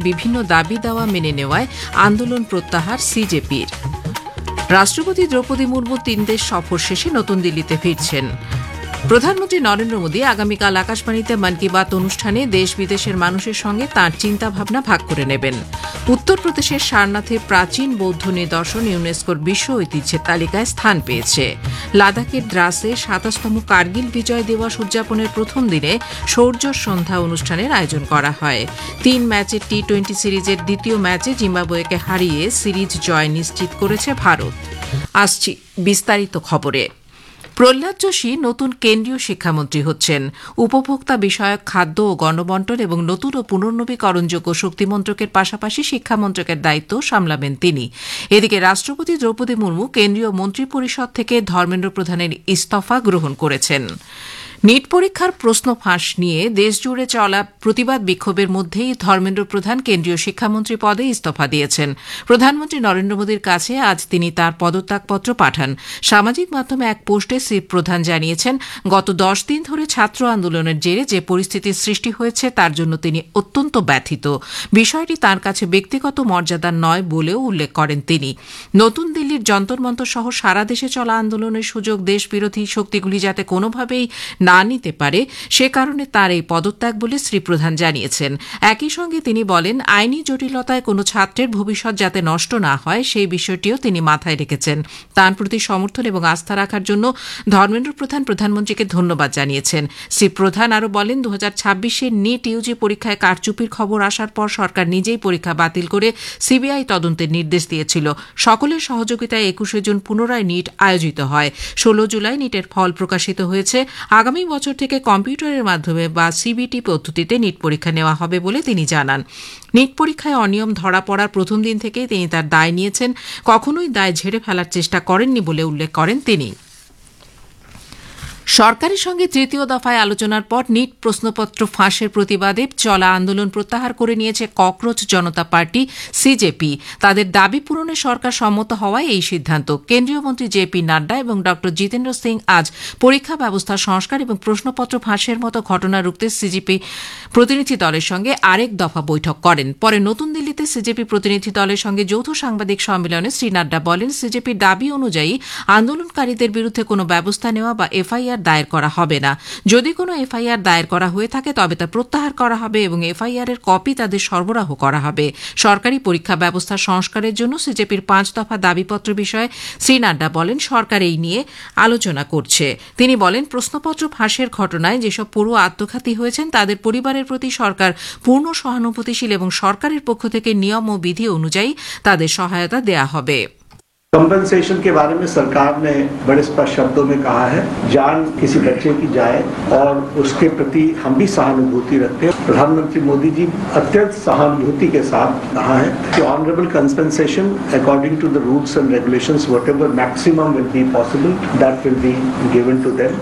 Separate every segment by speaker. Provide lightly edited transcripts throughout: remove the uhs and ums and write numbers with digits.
Speaker 1: বিভিন্ন দাবি দাওয়া মেনে নেওয়ায় আন্দোলন প্রত্যাহার সিজেপির। রাষ্ট্রপতি দ্রৌপদী মুর্মু 3 দেশ সফর শেষে নতুন দিল্লিতে ফিরছেন। প্রধানমন্ত্রী নরেন্দ্র মোদী আগামীকাল আকাশবাণীতে মন কি বাত অনুষ্ঠানে দেশ বিদেশের মানুষের সঙ্গে তাঁর চিন্তাভাবনা ভাগ করে নেবেন। উত্তরপ্রদেশের সারনাথে প্রাচীন বৌদ্ধ নিদর্শন ইউনেস্কোর বিশ্ব ঐতিহ্যের তালিকায় স্থান পেয়েছে। লাদাখের দ্রাসে 27তম কার্গিল বিজয় দিবস উদযাপনের প্রথম দিনে শৌর্য সন্ধ্যা অনুষ্ঠানের আয়োজন করা হয়। 3 ম্যাচের টি-20 সিরিজের দ্বিতীয় ম্যাচে জিম্বাবুয়েকে হারিয়ে সিরিজ জয় নিশ্চিত করেছে ভারত। আসছি বিস্তারিত খবরে। প্রহ্লাদ যোশী নতুন কেন্দ্রীয় শিক্ষামন্ত্রী হচ্ছেন। উপভোক্তা বিষয়ক খাদ্য ও গণবণ্টন এবং নতুন ও পুনর্নবীকরণযোগ্য শক্তি মন্ত্রকের পাশাপাশি শিক্ষামন্ত্রকের দায়িত্ব সামলাবেন তিনি। এদিকে রাষ্ট্রপতি দ্রৌপদী মুর্মু কেন্দ্রীয় মন্ত্রিপরিষদ থেকে ধর্মেন্দ্র প্রধানের ইস্তফা গ্রহণ করেছেন। নিট পরীক্ষার প্রশ্ন ফাঁস নিয়ে দেশজুড়ে চলা প্রতিবাদ বিক্ষোভের মধ্যেই ধর্মেন্দ্র প্রধান কেন্দ্রীয় শিক্ষামন্ত্রী পদে ইস্তফা দিয়েছেন। প্রধানমন্ত্রী নরেন্দ্র মোদীর কাছে আজ তিনি তার পদত্যাগপত্র পাঠান। সামাজিক মাধ্যমে এক পোস্টে শ্রী প্রধান জানিয়েছেন, গত 10 দিন ধরে ছাত্র আন্দোলনের জেরে যে পরিস্থিতির সৃষ্টি হয়েছে তার জন্য তিনি অত্যন্ত ব্যথিত। বিষয়টি তাঁর কাছে ব্যক্তিগত মর্যাদার নয় বলেও উল্লেখ করেন তিনি। নতুন দিল্লির যন্তর মন্তর সহ সারা দেশে চলা আন্দোলনের সুযোগ দেশবিরোধী শক্তিগুলি যাতে কোনোভাবেই না নিতে পারে সে কারণে তার এই পদত্যাগ বলে শ্রী প্রধান জানিয়েছেন। একই সঙ্গে তিনি বলেন, আইনি জটিলতায় কোনো ছাত্রের ভবিষ্যৎ যাতে নষ্ট না হয় সেই বিষয়টিও তিনি মাথায় রেখেছেন। তাঁর প্রতি সমর্থন এবং আস্থা রাখার জন্য ধর্মেন্দ্র প্রধান প্রধানমন্ত্রীকে ধন্যবাদ জানিয়েছেন। শ্রী প্রধান আরও বলেন, 2026-এর নিট ইউজি পরীক্ষায় কারচুপির খবর আসার পর সরকার নিজেই পরীক্ষা বাতিল করে সিবিআই তদন্তের নির্দেশ দিয়েছিল। সকলের সহযোগিতায় 21শে জুন পুনরায় নিট আয়োজিত হয়। 16 জুলাই নিটের ফল প্রকাশিত হয়েছে। আগামী বছর থেকে কম্পিউটারের মাধ্যমে বা সিবিটি পদ্ধতিতে নিট পরীক্ষা নেওয়া হবে বলে তিনি জানান। নিট পরীক্ষায় অনিয়ম ধরা পড়ার প্রথম দিন থেকেই তিনি তার দায় নিয়েছেন, কখনোই দায় ঝেড়ে ফেলার চেষ্টা করেননি বলে উল্লেখ করেন তিনি। সরকারের সঙ্গে তৃতীয় দফায় আলোচনার পর নিট প্রশ্নপত্র ফাঁসের প্রতিবাদে চলা আন্দোলন প্রত্যাহার করে নিয়েছে ককরোচ জনতা পার্টি সিজেপি। তাদের দাবি পূরণে সরকার সম্মত হওয়ায় এই সিদ্ধান্ত। কেন্দ্রীয় মন্ত্রী জেপি নাড্ডা এবং ড জিতেন্দ্র সিং আজ পরীক্ষা ব্যবস্থা সংস্কার এবং প্রশ্নপত্র ফাঁসের মতো ঘটনা রুখতে সিজেপি প্রতিনিধি দলের সঙ্গে আরেক দফা বৈঠক করেন। পরে নতুন দিল্লিতে সিজেপি প্রতিনিধি দলের সঙ্গে যৌথ সাংবাদিক সম্মেলনে শ্রী নাড্ডা বলেন, সিজেপির দাবি অনুযায়ী আন্দোলনকারীদের বিরুদ্ধে কোনো ব্যবস্থা নেওয়া বা এফআইআর দায়ের করা হবে না। যদি কোনো এফআইআর দায়ের করা হয়ে থাকে তবে তা প্রত্যাহার করা হবে এবং এফআইআর এর কপি তাদের সরবরাহ করা হবে। সরকারি পরীক্ষা ব্যবস্থা সংস্কারের জন্য সিজেপির 5 দফা দাবিপত্র বিষয়ে শ্রী নাড্ডা বলেন, সরকার এই নিয়ে আলোচনা করছে। তিনি বলেন, প্রশ্নপত্র ফাঁসের ঘটনায় যেসব পড়ুয়া আত্মঘাতী হয়েছেন তাদের পরিবারের প্রতি সরকার পূর্ণ সহানুভূতিশীল এবং সরকারের পক্ষ থেকে নিয়ম ও বিধি অনুযায়ী তাদের সহায়তা দেয়া হবে।
Speaker 2: कंपनसेशन के बारे में सरकार ने बड़े स्पष्ट शब्दों में कहा है, जान किसी बच्चे की जाए और उसके प्रति हम भी सहानुभूति रखते हैं। प्रधानमंत्री मोदी जी अत्यंत सहानुभूति के साथ कहा है कि honourable compensation according to the rules and regulations whatever maximum will be possible that will be given to them.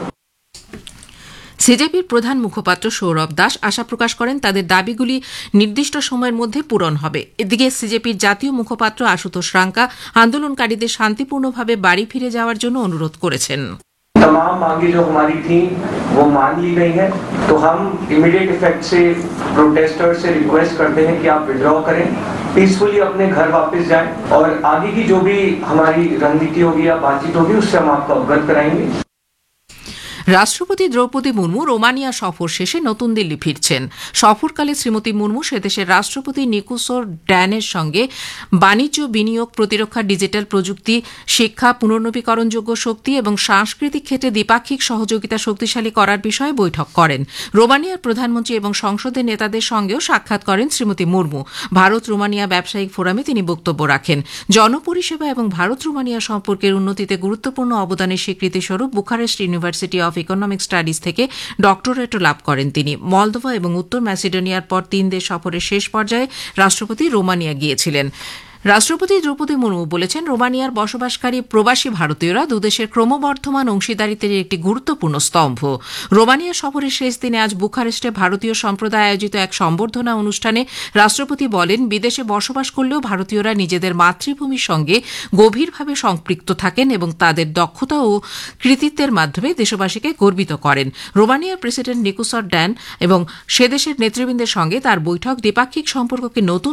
Speaker 1: সিজেপির প্রধান মুখপাত্র সৌরভ দাস আশা প্রকাশ করেন তাদের দাবিগুলি নির্দিষ্ট সময়ের মধ্যে পূরণ হবে। এদিকে সিজেপির জাতীয় মুখপাত্র আশুতোষ রাঙ্কা আন্দোলনকারীদের শান্তিপূর্ণভাবে বাড়ি ফিরে যাওয়ার জন্য অনুরোধ করেছেন।
Speaker 3: तमाम मांगे जो हमारी थी वो मान ली गई है, तो हम इमीडिएट इफेक्ट से प्रोटेस्टर्स से रिक्वेस्ट करते हैं कि आप विड्रॉ करें, पीसफुली अपने घर वापस जाएं और आगे की जो भी हमारी रणनीति होगी या बातचीत होगी उससे हम आपको अवगत कराएंगे।
Speaker 1: রাষ্ট্রপতি দ্রৌপদী মুর্মু রোমানিয়া সফর শেষে নতুন দিল্লি ফিরছেন। সফরকালে শ্রীমতী মুর্মু সেদেশের রাষ্ট্রপতি নিকোসর ড্যানের সঙ্গে বাণিজ্য, বিনিয়োগ, প্রতিরক্ষা, ডিজিটাল প্রযুক্তি, শিক্ষা, পুনর্নবীকরণযোগ্য শক্তি এবং সাংস্কৃতিক ক্ষেত্রে দ্বিপাক্ষিক সহযোগিতা শক্তিশালী করার বিষয়ে বৈঠক করেন। রোমানিয়ার প্রধানমন্ত্রী এবং সংসদের নেতাদের সঙ্গেও সাক্ষাৎ করেন শ্রীমতী মুর্মু। ভারত রোমানিয়া ব্যবসায়িক ফোরামে তিনি বক্তব্য রাখেন। জনপরিষেবা এবং ভারত রোমানিয়া সম্পর্কের উন্নতিতে গুরুত্বপূর্ণ অবদানের স্বীকৃতিস্বরূপ Bucharest university of economic studies থেকে ডক্টরেটও লাভ করেন তিনি। মলদোভা এবং উত্তর ম্যাসিডোনিয়ার পর 3 দেশ সফরের শেষ পর্যায়ে রাষ্ট্রপতি রোমানিয়া গিয়েছিলেন। রাষ্ট্রপতি দ্রৌপদী মুর্মু বলেছেন, রোমানিয়ার বসবাসকারী প্রবাসী ভারতীয়রা দুদেশের ক্রমবর্ধমান অংশীদারিত্বের একটি গুরুত্বপূর্ণ স্তম্ভ। রোমানিয়া সফরের শেষ দিনে আজ বুখারেস্টে ভারতীয় সম্প্রদায় আয়োজিত এক সম্বর্ধনা অনুষ্ঠানে রাষ্ট্রপতি বলেন, বিদেশে বসবাস করলেও ভারতীয়রা নিজেদের মাতৃভূমির সঙ্গে গভীরভাবে সম্পৃক্ত থাকেন এবং তাদের দক্ষতা ও কৃতিত্বের মাধ্যমে দেশবাসীকে গর্বিত করেন। রোমানিয়ার প্রেসিডেন্ট নিকোসর ড্যান এবং সেদেশের নেতৃবৃন্দের সঙ্গে তার বৈঠক দ্বিপাক্ষিক সম্পর্ককে নতুন